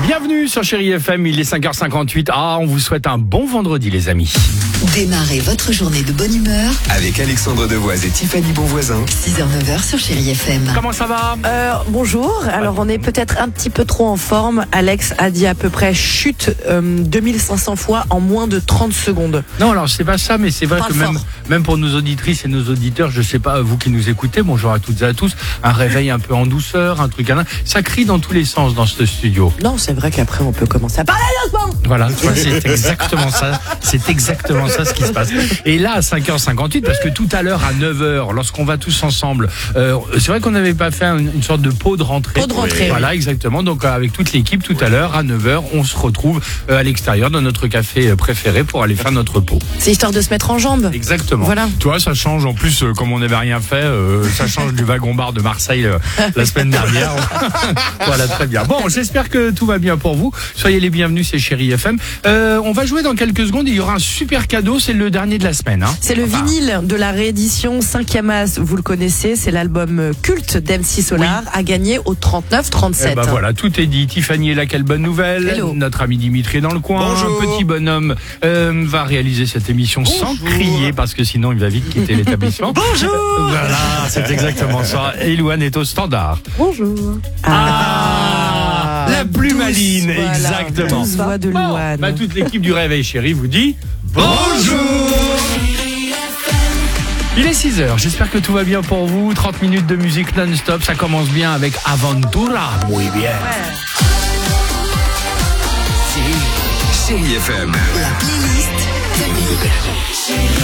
Bienvenue sur Chérie FM, il est 5h58. On vous souhaite un bon vendredi les amis. Démarrez votre journée de bonne humeur avec Alexandre Devoise et Tiffany Bonvoisin. 6h-9h sur Chérie FM. Comment ça va ? Bonjour, alors on est peut-être un petit peu trop en forme. Alex a dit à peu près chute 2500 fois en moins de 30 secondes. Non, alors c'est pas ça, mais c'est vrai Parle que même pour nos auditrices et nos auditeurs, je sais pas, vous qui nous écoutez, bonjour à toutes et à tous, un réveil un peu en douceur, un truc, ça crie dans tous les sens dans ce studio. Non, c'est vrai qu'après on peut commencer à parler doucement. Voilà, c'est exactement ça. C'est exactement ça ce qui se passe. Et là, à 5h58, parce que tout à l'heure, à 9h, lorsqu'on va tous ensemble, c'est vrai qu'on n'avait pas fait une sorte de pot de rentrée. Pot de rentrée. Voilà, exactement. Donc, avec toute l'équipe, tout à l'heure, à 9h, on se retrouve à l'extérieur, dans notre café préféré, pour aller faire notre pot. C'est histoire de se mettre en jambes. Exactement. Voilà. Tu vois, ça change, en plus, comme on n'avait rien fait, ça change du wagon-bar de Marseille la semaine dernière. Voilà, très bien. Bon, j'espère que tout va bien pour vous. Soyez les bienvenus, c'est Chérie FM. On va jouer dans quelques secondes. Il y aura un super cadeau. C'est le dernier de la semaine. C'est le vinyle de la réédition 5e As. Vous le connaissez, c'est l'album culte d'MC Solar à gagner au 39-37. Voilà, tout est dit. Tiffany est là, quelle bonne nouvelle. Hello. Notre ami Dimitri est dans le coin. Bonjour. Un petit bonhomme va réaliser cette émission sans crier parce que sinon il va vite quitter l'établissement. Bonjour. Voilà, c'est exactement ça. Et Louane est au standard. Bonjour. La plus maline, Voilà, exactement. douce voix de Louane. Toute l'équipe du Réveil Chéri vous dit bonjour. Il est 6h, j'espère que tout va bien pour vous. 30 minutes de musique non-stop, ça commence bien avec Aventura. Muy bien. Chérie FM. La playlist famille.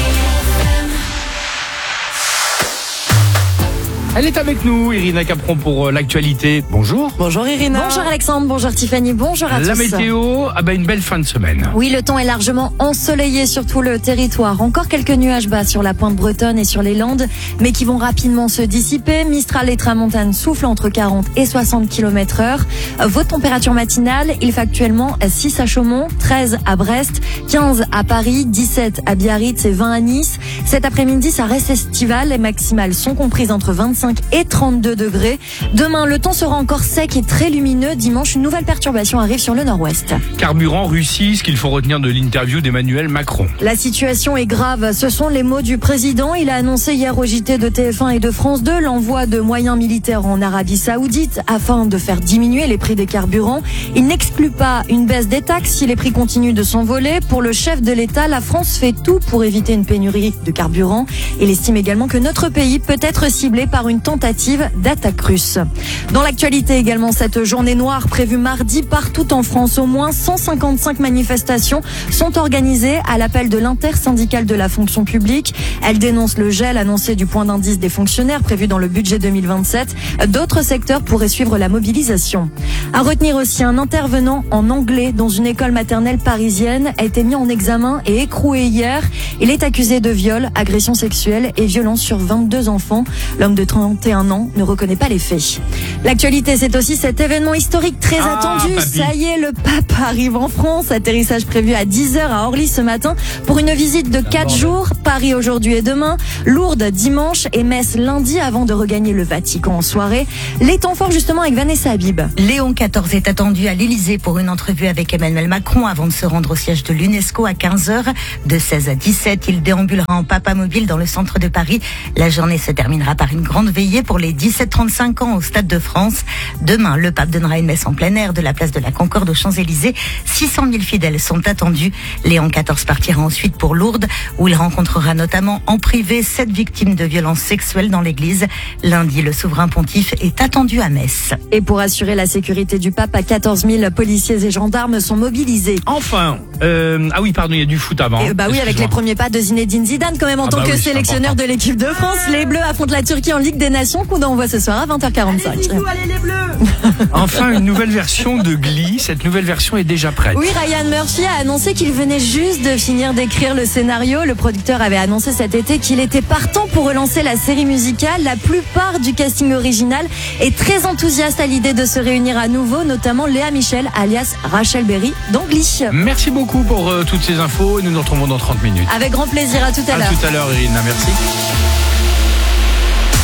Elle est avec nous, Irina Capron, pour l'actualité. Bonjour. Bonjour Irina. Bonjour Alexandre, bonjour Tiffany, bonjour à tous. La météo, une belle fin de semaine. Oui, le temps est largement ensoleillé sur tout le territoire. Encore quelques nuages bas sur la pointe bretonne et sur les Landes, mais qui vont rapidement se dissiper. Mistral et tramontane soufflent entre 40 et 60 km/h. Vos températures matinales, il fait actuellement 6 à Chaumont, 13 à Brest, 15 à Paris, 17 à Biarritz et 20 à Nice. Cet après-midi, ça reste estival. Les maximales sont comprises entre 25 et 32 degrés. Demain, le temps sera encore sec et très lumineux. Dimanche, une nouvelle perturbation arrive sur le nord-ouest. Carburant, Russie, ce qu'il faut retenir de l'interview d'Emmanuel Macron. La situation est grave. Ce sont les mots du président. Il a annoncé hier au JT de TF1 et de France 2 l'envoi de moyens militaires en Arabie Saoudite afin de faire diminuer les prix des carburants. Il n'exclut pas une baisse des taxes si les prix continuent de s'envoler. Pour le chef de l'État, la France fait tout pour éviter une pénurie de carburant. Il estime également que notre pays peut être ciblé par une tentative d'attaque russe. Dans l'actualité également, cette journée noire prévue mardi partout en France. Au moins 155 manifestations sont organisées à l'appel de l'intersyndicale de la fonction publique. Elle dénonce le gel annoncé du point d'indice des fonctionnaires prévu dans le budget 2027. D'autres secteurs pourraient suivre la mobilisation. À retenir aussi, un intervenant en anglais dans une école maternelle parisienne a été mis en examen et écroué hier. Il est accusé de viol, agression sexuelle et violence sur 22 enfants. L'homme de 31 ans ne reconnaît pas les faits. L'actualité, c'est aussi cet événement historique très attendu. Papy. Ça y est, le pape arrive en France. Atterrissage prévu à 10h à Orly ce matin pour une visite de 4 jours. Paris aujourd'hui et demain, Lourdes dimanche et Metz lundi avant de regagner le Vatican en soirée. Les temps forts justement avec Vanessa Habib. Léon XIV est attendu à l'Élysée pour une entrevue avec Emmanuel Macron avant de se rendre au siège de l'UNESCO à 15h. De 16 à 17, il déambulera en papamobile dans le centre de Paris. La journée se terminera par une grande veillée pour les 17-35 ans au Stade de France. Demain, le pape donnera une messe en plein air de la place de la Concorde aux Champs-Élysées. 600 000 fidèles sont attendus. Léon XIV partira ensuite pour Lourdes, où il rencontrera notamment en privé 7 victimes de violences sexuelles dans l'église. Lundi, le souverain pontife est attendu à Metz. Et pour assurer la sécurité du pape, 14 000 policiers et gendarmes sont mobilisés. Enfin, il y a du foot avant. Oui, avec Excuse-moi. les premiers pas de Zinedine Zidane quand même en tant que oui, c'est sélectionneur important. de l'équipe de France. Les Bleus affrontent la Turquie en Ligue des Nations. Coup d'envoi ce soir à 20h45. Allez les bleus. Enfin, une nouvelle version de Glee. Cette nouvelle version est déjà prête. Oui, Ryan Murphy a annoncé qu'il venait juste de finir d'écrire le scénario. Le producteur avait annoncé cet été qu'il était partant pour relancer la série musicale. La plupart du casting original est très enthousiaste à l'idée de se réunir à nouveau, notamment Léa Michel, alias Rachel Berry, dans Glee. Merci beaucoup pour toutes ces infos. Nous nous retrouvons dans 30 minutes. Avec grand plaisir, à tout à À l'heure. tout à l'heure, Irina. Merci.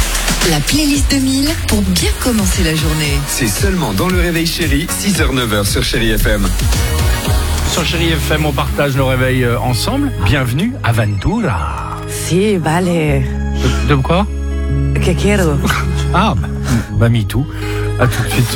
La playlist 2000 pour bien commencer la journée. C'est seulement dans le réveil chéri, 6h-9h sur Chéri FM. Sur Chéri FM, on partage le réveil ensemble. Bienvenue à Ventura. Si, vale. De quoi? Que quiero. Ah, bah, me too. À tout de suite.